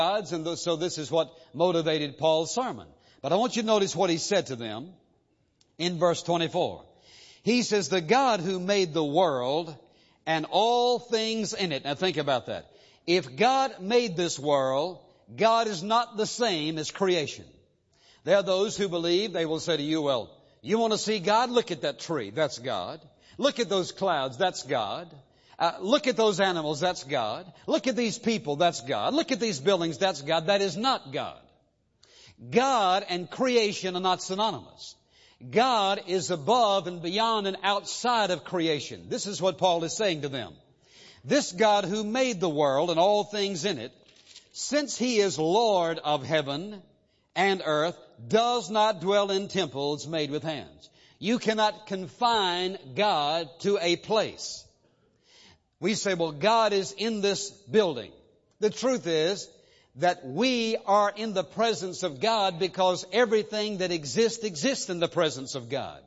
gods, and so this is what motivated Paul's sermon. But I want you to notice what he said to them in verse 24. He says, the God who made the world and all things in it. Now think about that. If God made this world, God is not the same as creation. There are those who believe, they will say to you, well, you want to see God? Look at that tree. That's God. Look at those clouds. That's God. Look at those animals. That's God. Look at these people. That's God. Look at these buildings. That's God. That is not God. God and creation are not synonymous. God is above and beyond and outside of creation. This is what Paul is saying to them. This God who made the world and all things in it, since He is Lord of heaven and earth, does not dwell in temples made with hands. You cannot confine God to a place. We say, well, God is in this building. The truth is that we are in the presence of God because everything that exists in the presence of God.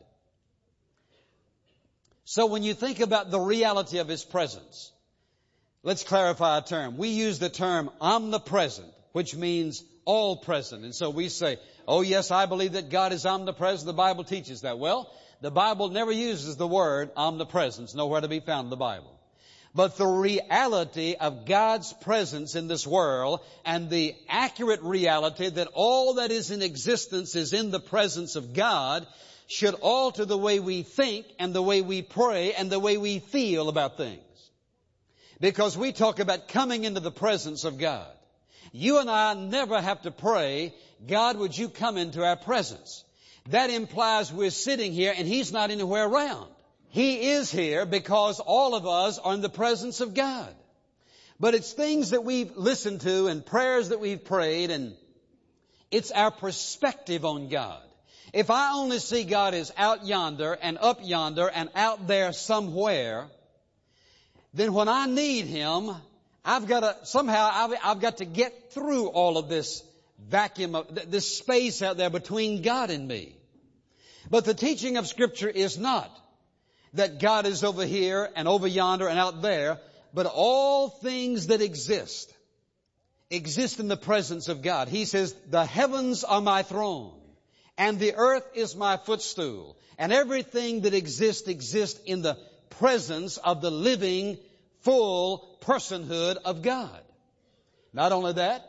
So when you think about the reality of His presence, let's clarify a term. We use the term omnipresent, which means all present. And so we say, oh yes, I believe that God is omnipresent. The Bible teaches that. Well, the Bible never uses the word omnipresence, nowhere to be found in the Bible. But the reality of God's presence in this world and the accurate reality that all that is in existence is in the presence of God should alter the way we think and the way we pray and the way we feel about things. Because we talk about coming into the presence of God. You and I never have to pray, God, would you come into our presence? That implies we're sitting here and He's not anywhere around. He is here because all of us are in the presence of God. But it's things that we've listened to and prayers that we've prayed, and it's our perspective on God. If I only see God as out yonder and up yonder and out there somewhere, then when I need Him, I've got to get through all of this vacuum of this space out there between God and me. But the teaching of Scripture is not that God is over here and over yonder and out there, but all things that exist in the presence of God. He says, the heavens are my throne, and the earth is my footstool, and everything that exists in the presence of the living, full personhood of God. Not only that,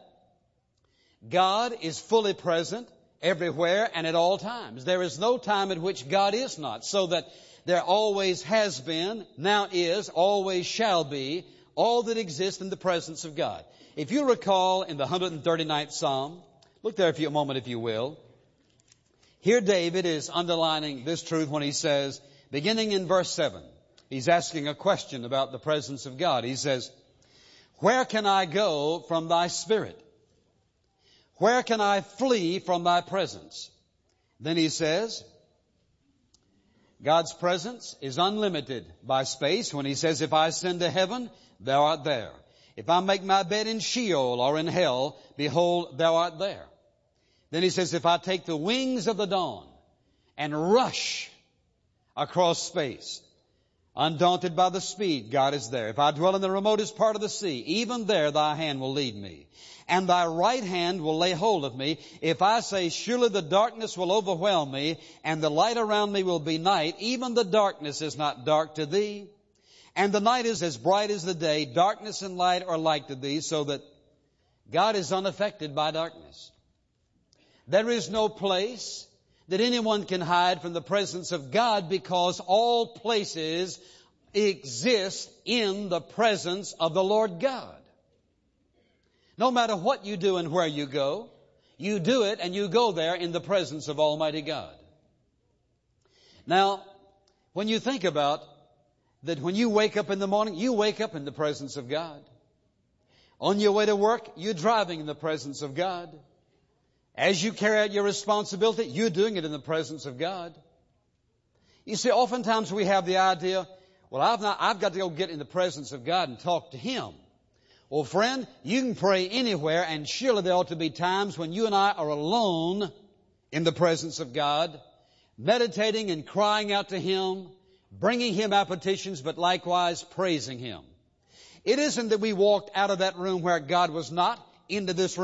God is fully present everywhere and at all times. There is no time at which God is not, so that there always has been, now is, always shall be, all that exists in the presence of God. If you recall in the 139th Psalm, look there for a moment if you will. Here David is underlining this truth when he says, beginning in verse 7, he's asking a question about the presence of God. He says, where can I go from Thy Spirit? Where can I flee from Thy presence? Then he says, God's presence is unlimited by space when He says, if I ascend to heaven, Thou art there. If I make my bed in Sheol or in hell, behold, Thou art there. Then He says, if I take the wings of the dawn and rush across space, undaunted by the speed, God is there. If I dwell in the remotest part of the sea, even there Thy hand will lead me, and Thy right hand will lay hold of me. If I say, surely the darkness will overwhelm me, and the light around me will be night, even the darkness is not dark to Thee, and the night is as bright as the day. Darkness and light are like to Thee, so that God is unaffected by darkness. There is no place that anyone can hide from the presence of God, because all places exist in the presence of the Lord God. No matter what you do and where you go, you do it and you go there in the presence of Almighty God. Now, when you think about that, when you wake up in the morning, you wake up in the presence of God. On your way to work, you're driving in the presence of God. As you carry out your responsibility, you're doing it in the presence of God. You see, oftentimes we have the idea, well, I've got to go get in the presence of God and talk to Him. Well, friend, you can pray anywhere, and surely there ought to be times when you and I are alone in the presence of God, meditating and crying out to Him, bringing Him our petitions, but likewise praising Him. It isn't that we walked out of that room where God was not into this room